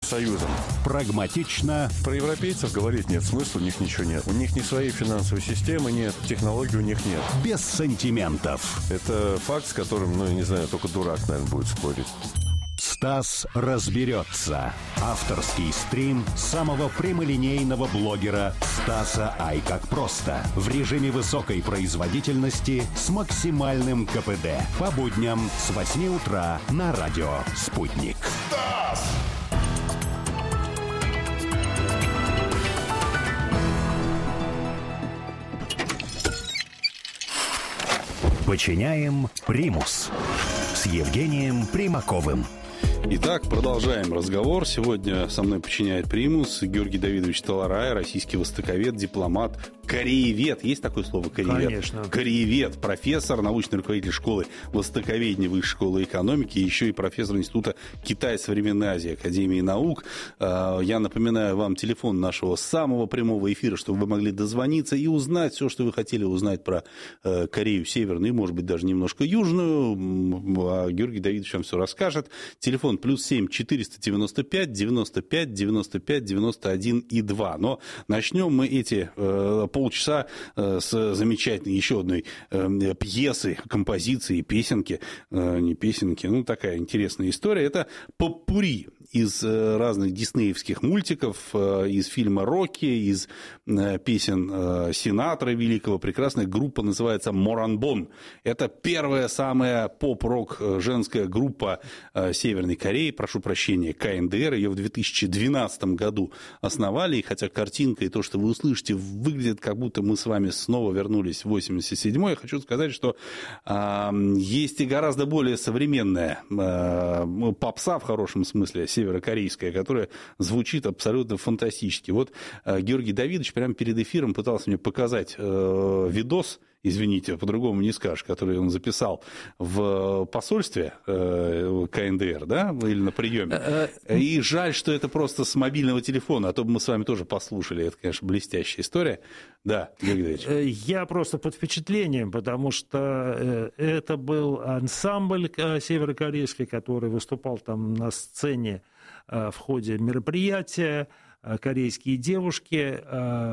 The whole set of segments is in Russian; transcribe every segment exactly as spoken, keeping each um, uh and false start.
Союзом. Прагматично. Про европейцев говорить нет смысла, у них ничего нет. У них ни своей финансовой системы нет, технологий у них нет. Без сантиментов. Это факт, с которым, ну, я не знаю, только дурак, наверное, будет спорить. Стас разберется. Авторский стрим самого прямолинейного блогера Стаса Ай как просто. В режиме высокой производительности с максимальным ка пэ дэ. По будням с восьми утра на радио «Спутник». Стас! Подчиняем примус с Евгением Примаковым. Итак, продолжаем разговор. Сегодня со мной подчиняет примус Георгий Давидович Таларай, российский востоковед, дипломат, кореевед. Есть такое слово? Кореевед? Конечно. Кореевед, профессор, научный руководитель школы востоковедения Высшей школы экономики, еще и профессор Института Китай Современной Азии Академии наук. Я напоминаю вам телефон нашего самого прямого эфира, чтобы вы могли дозвониться и узнать все, что вы хотели узнать про Корею Северную и, может быть, даже немножко Южную. А Георгий Давидович вам все расскажет. Телефон плюс семь четыреста девяносто пять девяносто пять девяносто пять девяносто один и два. Но начнем мы эти э, полчаса э, с замечательной еще одной э, пьесы, композиции, песенки. Э, не песенки, ну такая интересная история. Это поппури из э, разных диснеевских мультиков, э, из фильма «Рокки», из э, песен э, Синатра великого. Прекрасная группа называется «Моранбон». Это первая самая поп-рок женская группа э, Северной Кореи, прошу прощения, ка эн дэ эр, ее в две тысячи двенадцатом году основали, и хотя картинка и то, что вы услышите, выглядит, как будто мы с вами снова вернулись в восемьдесят седьмой, я хочу сказать, что э, есть и гораздо более современная э, попса, в хорошем смысле, северокорейская, которая звучит абсолютно фантастически. Вот э, Георгий Давидович прямо перед эфиром пытался мне показать э, видос, извините, по-другому не скажешь, который он записал в посольстве э, ка эн дэ эр, да, или на приеме. И жаль, что это просто с мобильного телефона, а то бы мы с вами тоже послушали. Это, конечно, блестящая история. Да, Георгий Давидович. Я просто под впечатлением, потому что это был ансамбль северокорейский, который выступал там на сцене в ходе мероприятия, корейские девушки,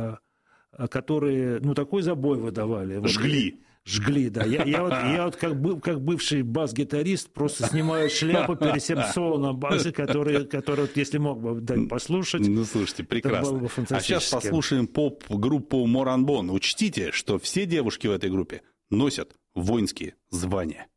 которые, ну, такой забой выдавали. Жгли. Жгли, да. Я, я, вот, я вот как, бы, как бывший бас-гитарист просто снимаю шляпу перед всем солоном баса, который, который вот, если мог бы дать послушать. Ну, слушайте, прекрасно. Бы а сейчас послушаем поп-группу Моранбон. Учтите, что все девушки в этой группе носят воинские звания.